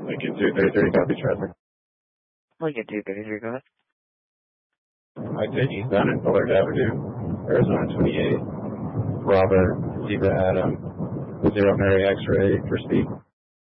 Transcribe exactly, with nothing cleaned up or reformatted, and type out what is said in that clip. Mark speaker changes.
Speaker 1: Lincoln two thirty-three, copy traffic.
Speaker 2: Lincoln two thirty-three, go ahead.
Speaker 1: I take eastbound at Bullard Avenue, Arizona twenty-eight. Robert, Zebra Adam, Zero Mary X-ray for speed.